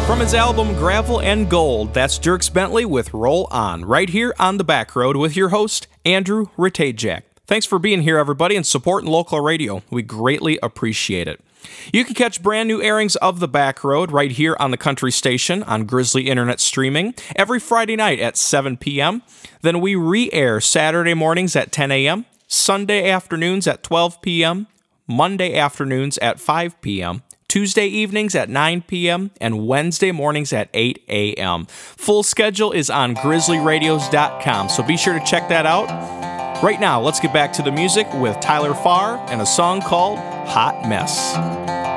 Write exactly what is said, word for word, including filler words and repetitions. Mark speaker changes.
Speaker 1: From his album Gravel and Gold, that's Dierks Bentley with Roll On, right here on The Back Road with your host, Andrew Ratajczak. Thanks for being here, everybody, and supporting local radio. We greatly appreciate it. You can catch brand new airings of The Back Road right here on the country station on Grizzly Internet Streaming every Friday night at seven p.m. Then we re-air Saturday mornings at ten a.m., Sunday afternoons at twelve p.m., Monday afternoons at five p.m., Tuesday evenings at nine p.m., and Wednesday mornings at eight a.m. Full schedule is on grizzly radios dot com, so be sure to check that out. Right now, let's get back to the music with Tyler Farr and a song called Hot Mess.